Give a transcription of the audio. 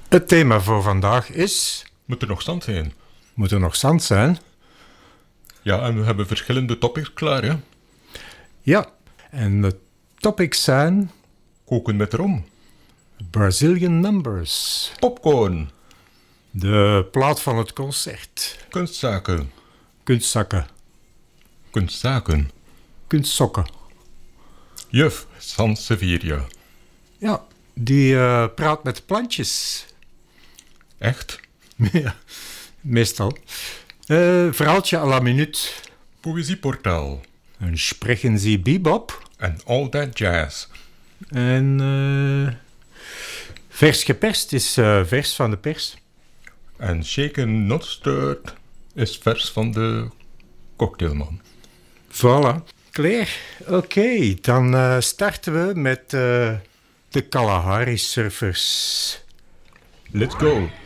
Het thema voor vandaag is... Moet er nog stand zijn? Moet er nog zand zijn? Ja, en we hebben verschillende topics klaar, hè? Ja, en de topics zijn... Koken met rom. Brazilian Numbers. Popcorn. De plaat van het concert. Kunstzaken. Kunstzakken. Kunstzaken. Kunstsokken. Juf Sansevieria. Ja, die praat met plantjes. Echt? Ja, meestal. Verhaaltje à la minuut. Poëzieportaal. Een Sprechen Sie Bebop. En all that jazz. En vers geperst is vers van de pers. En shaken not stirred is vers van de cocktailman. Voilà. Claire, oké, dan starten we met de Kalahari Surfers. Let's go.